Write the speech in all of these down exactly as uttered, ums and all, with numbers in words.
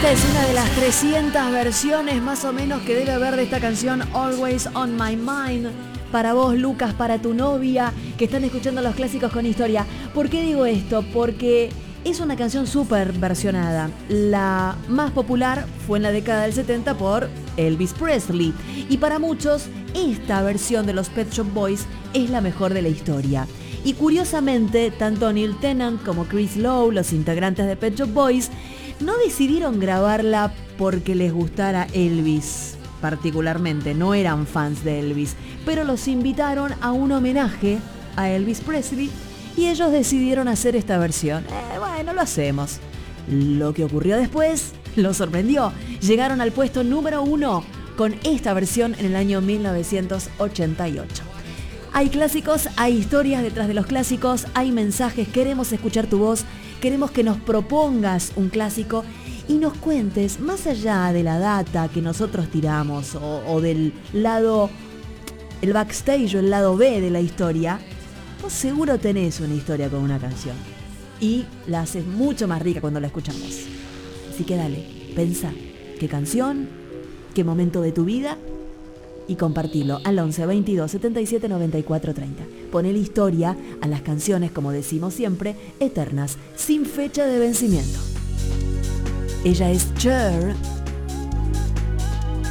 Esta es una de las trescientas versiones más o menos que debe haber de esta canción Always on My Mind. Para vos, Lucas, para tu novia, que están escuchando los clásicos con historia. ¿Por qué digo esto? Porque es una canción súper versionada. La más popular fue en la década del setenta por Elvis Presley. Y para muchos, esta versión de los Pet Shop Boys es la mejor de la historia. Y curiosamente, tanto Neil Tennant como Chris Lowe, los integrantes de Pet Shop Boys, no decidieron grabarla porque les gustara Elvis particularmente, no eran fans de Elvis, pero los invitaron a un homenaje a Elvis Presley y ellos decidieron hacer esta versión. Eh, bueno, lo hacemos. Lo que ocurrió después los sorprendió. Llegaron al puesto número uno con esta versión en el año mil novecientos ochenta y ocho. Hay clásicos, hay historias detrás de los clásicos, hay mensajes, queremos escuchar tu voz, queremos que nos propongas un clásico y nos cuentes, más allá de la data que nosotros tiramos o, o del lado, el backstage o el lado B de la historia, vos seguro tenés una historia con una canción y la haces mucho más rica cuando la escuchamos. Así que dale, pensá, qué canción, qué momento de tu vida, y compartilo al once veintidós setenta y siete noventa y cuatro treinta. Ponele historia a las canciones, como decimos siempre, eternas, sin fecha de vencimiento. Ella es Cher.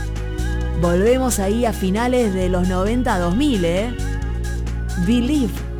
Volvemos ahí a finales de los noventa a dos mil, ¿eh? Believe.